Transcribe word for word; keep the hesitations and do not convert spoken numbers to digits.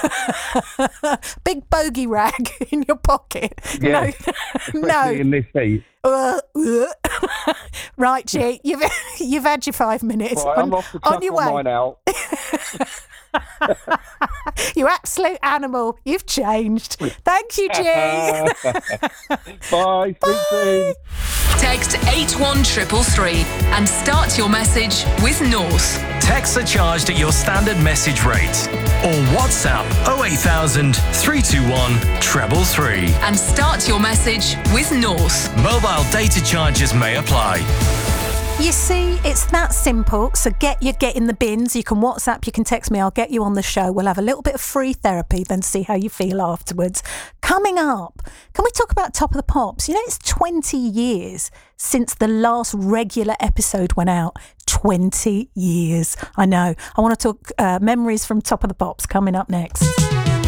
Big bogey rag in your pocket. Yeah, no, no. in this heat. Uh, uh. Right, G, you've you've had your five minutes. Right, on, I'm off to chuck on your on way. mine out. You absolute animal. You've changed. Thank you, G. Bye. Speak soon. Text eight one three three three and start your message with North. Texts are charged at your standard message rate. Or WhatsApp oh eight thousand, three two one, treble three. And start your message with North. Mobile data charges may apply. You see, it's that simple. So get your get in the bins. You can WhatsApp, you can text me. I'll get you on the show. We'll have a little bit of free therapy, then see how you feel afterwards. Coming up, can we talk about Top of the Pops? You know, it's twenty years since the last regular episode went out. twenty years. I know. I want to talk uh, memories from Top of the Pops coming up next.